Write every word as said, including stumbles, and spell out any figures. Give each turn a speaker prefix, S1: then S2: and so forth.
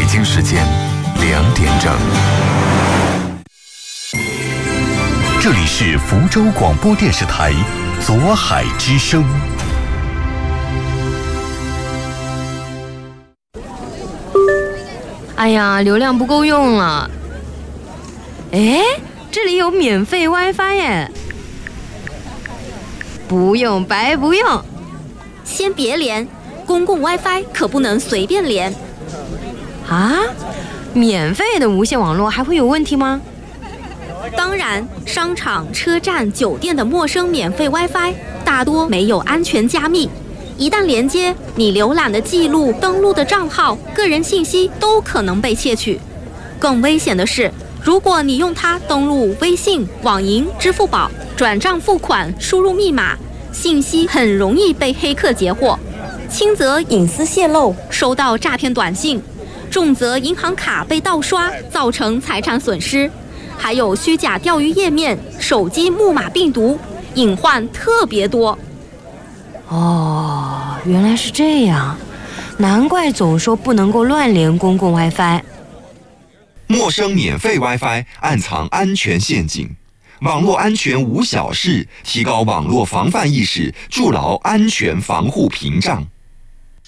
S1: 京时间两点整。这里是福州广播电视台左海之声。
S2: 哎呀，流量不够用了。哎，这里有免费 WiFi 耶！不用白不用。
S3: 先别连，公共 WiFi 可不能随便连。
S2: 啊？免费的无线网络还会有问题吗？
S3: 当然，商场、车站、酒店的陌生免费 WiFi 大多没有安全加密。一旦连接，你浏览的记录、登录的账号、个人信息都可能被窃取。更危险的是，如果你用它登录微信、网银、支付宝、转账付款、输入密码，信息很容易被黑客截获，轻则隐私泄露，收到诈骗短信，重则银行卡被盗刷，造成财产损失，还有虚假钓鱼页面、手机木马病毒，隐患特别多。
S2: 哦，原来是这样，难怪总说不能够乱连公共 WiFi。
S4: 陌生免费 WiFi 暗藏安全陷阱，网络安全无小事，提高网络防范意识，筑牢安全防护屏障。